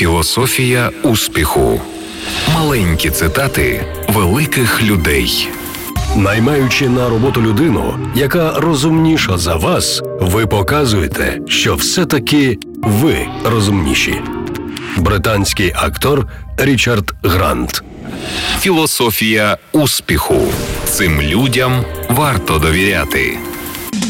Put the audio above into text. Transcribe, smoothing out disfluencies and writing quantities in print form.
Філософія успіху. Маленькі цитати великих людей. Наймаючи на роботу людину, яка розумніша за вас, ви показуєте, що все-таки ви розумніші. Британський актор Річард Грант. Філософія успіху. Цим людям варто довіряти.